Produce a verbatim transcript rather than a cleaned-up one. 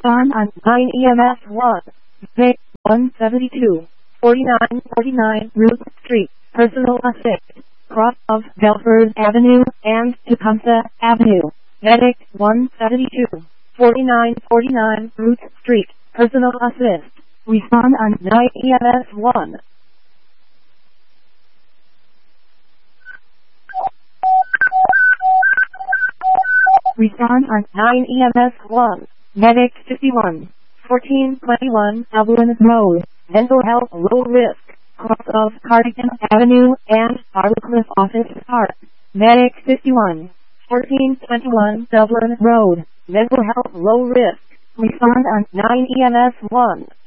Respond on nine E M S one. Vic one seventy-two, forty-nine forty-nine Root Street. Personal assist. Cross of Belford Avenue and Tecumseh Avenue. Medic one seventy-two, forty-nine forty-nine Root Street. Personal assist. Respond on nine E M S one. Respond on nine E M S one. Medic fifty-one, fourteen twenty-one Dublin Road. Mental health low risk. Cross of Cardigan Avenue and Arlecliff Office Park. Medic fifty-one, fourteen twenty-one Dublin Road. Mental health low risk. Respond on nine E M S one.